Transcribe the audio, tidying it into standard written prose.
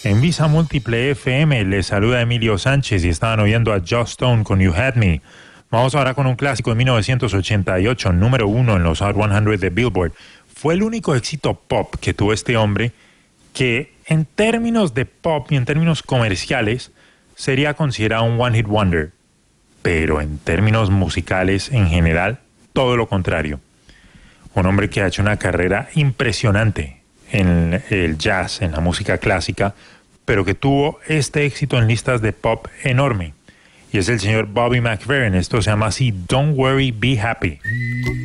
En Visa Múltiple FM les saluda Emilio Sánchez y estaban oyendo a Joss Stone con You Had Me. Vamos ahora con un clásico de 1988, número 1 en los Hot 100 de Billboard. Fue el único éxito pop que tuvo este hombre que en términos de pop y en términos comerciales sería considerado un one hit wonder, pero en términos musicales en general, todo lo contrario. Un hombre que ha hecho una carrera impresionante en el jazz, en la música clásica, pero que tuvo este éxito en listas de pop enorme. Y es el señor Bobby McFerrin. Esto se llama así, Don't Worry, Be Happy.